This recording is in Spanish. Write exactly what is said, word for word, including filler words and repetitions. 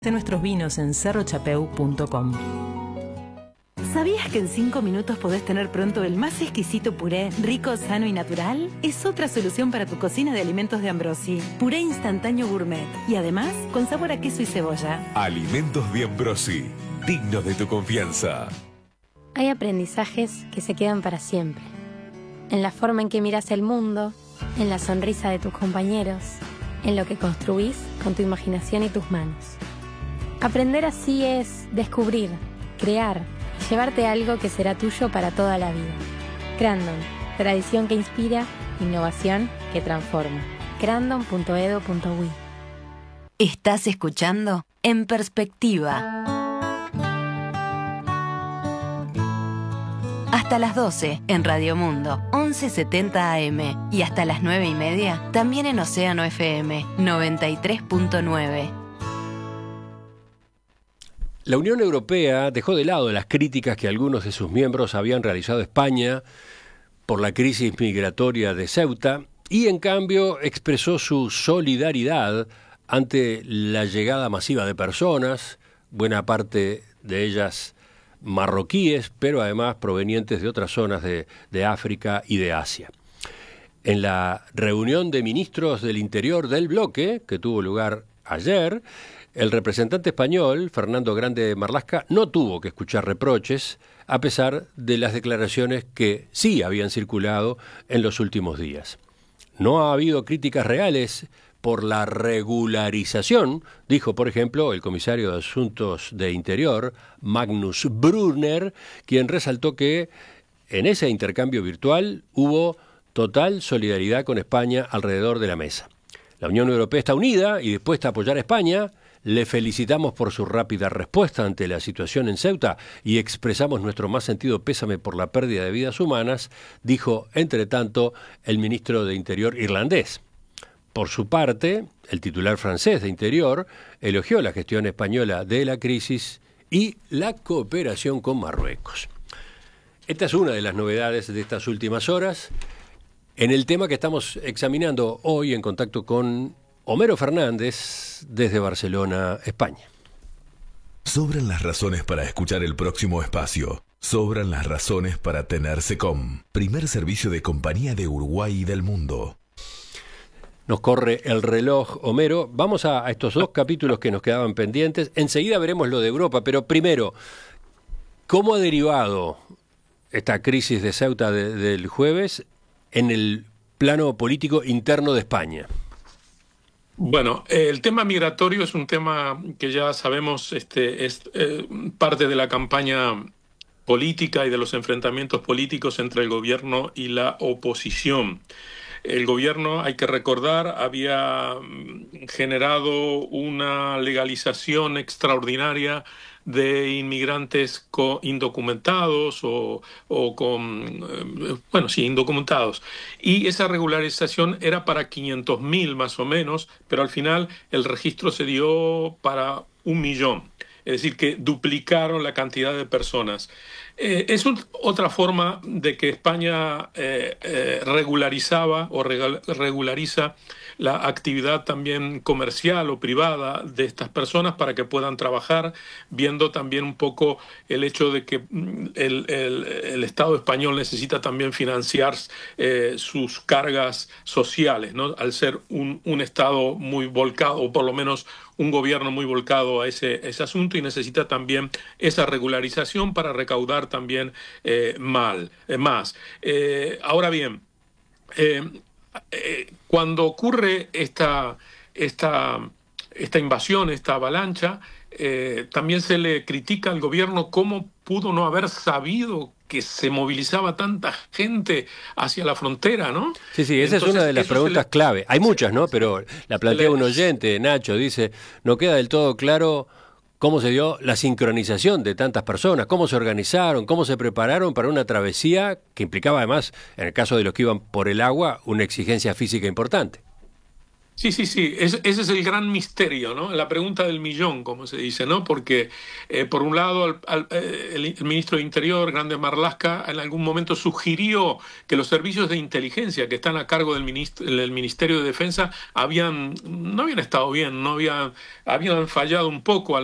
de nuestros vinos en cerro chapeu punto com. ¿Sabías que en cinco minutos podés tener pronto el más exquisito puré, rico, sano y natural? Es otra solución para tu cocina de alimentos de Ambrosi. Puré instantáneo gourmet y además con sabor a queso y cebolla. Alimentos de Ambrosi, dignos de tu confianza. Hay aprendizajes que se quedan para siempre. En la forma en que miras el mundo, en la sonrisa de tus compañeros, en lo que construís con tu imaginación y tus manos. Aprender así es descubrir, crear, llevarte algo que será tuyo para toda la vida. Crandon, tradición que inspira, innovación que transforma. crandon punto edu punto uy. Estás escuchando En Perspectiva. Hasta las doce en Radio Mundo, once setenta A M. Y hasta las nueve y media, también en Océano F M, noventa y tres punto nueve. La Unión Europea dejó de lado las críticas que algunos de sus miembros habían realizado a España por la crisis migratoria de Ceuta y, en cambio, expresó su solidaridad ante la llegada masiva de personas, buena parte de ellas marroquíes, pero además provenientes de otras zonas de, de África y de Asia. En la reunión de ministros del Interior del bloque, que tuvo lugar ayer, el representante español, Fernando Grande Marlaska, no tuvo que escuchar reproches, a pesar de las declaraciones que sí habían circulado en los últimos días. No ha habido críticas reales por la regularización, dijo, por ejemplo, el comisario de Asuntos de Interior, Magnus Brunner, quien resaltó que en ese intercambio virtual hubo total solidaridad con España alrededor de la mesa. La Unión Europea está unida y dispuesta a apoyar a España. Le felicitamos por su rápida respuesta ante la situación en Ceuta y expresamos nuestro más sentido pésame por la pérdida de vidas humanas, dijo, entre tanto, el ministro de Interior irlandés. Por su parte, el titular francés de Interior elogió la gestión española de la crisis y la cooperación con Marruecos. Esta es una de las novedades de estas últimas horas en el tema que estamos examinando hoy en contacto con Homero Fernández desde Barcelona, España. Sobran las razones para escuchar el próximo espacio. Sobran las razones para tener SECOM, primer servicio de compañía de Uruguay y del mundo. Nos corre el reloj, Homero. Vamos a, a estos dos capítulos que nos quedaban pendientes. Enseguida veremos lo de Europa, pero primero, ¿cómo ha derivado esta crisis de Ceuta de, del jueves en el plano político interno de España? Bueno, eh, el tema migratorio es un tema que ya sabemos este, es eh, parte de la campaña política y de los enfrentamientos políticos entre el gobierno y la oposición. El gobierno, hay que recordar, había generado una legalización extraordinaria de inmigrantes co- indocumentados o, o con, eh, bueno, sí, indocumentados. Y esa regularización era para quinientos mil más o menos, pero al final el registro se dio para un millón. Es decir, que duplicaron la cantidad de personas. Eh, es un, otra forma de que España eh, eh, regularizaba o regal, regulariza la actividad también comercial o privada de estas personas para que puedan trabajar, viendo también un poco el hecho de que el, el, el Estado español necesita también financiar eh, sus cargas sociales, ¿no? Al ser un, un Estado muy volcado, o por lo menos un gobierno muy volcado a ese, ese asunto, y necesita también esa regularización para recaudar también eh, mal, eh, más. Eh, ahora bien, eh, eh, cuando ocurre esta, esta, esta invasión, esta avalancha, eh, también se le critica al gobierno cómo pudo no haber sabido que se movilizaba tanta gente hacia la frontera, ¿no? Sí, sí, esa Entonces, es una de las preguntas le... clave. Hay muchas, ¿no? Pero la plantea le... un oyente, Nacho, dice, no queda del todo claro cómo se dio la sincronización de tantas personas, cómo se organizaron, cómo se prepararon para una travesía que implicaba además, en el caso de los que iban por el agua, una exigencia física importante. Sí, sí, sí, es- ese es el gran misterio, ¿no? La pregunta del millón, como se dice, ¿no? Porque, eh, por un lado, al- al- eh, el, el ministro de Interior, Grande Marlaska, en algún momento sugirió que los servicios de inteligencia que están a cargo del, minist- del Ministerio de Defensa habían, no habían estado bien, no habían, habían fallado un poco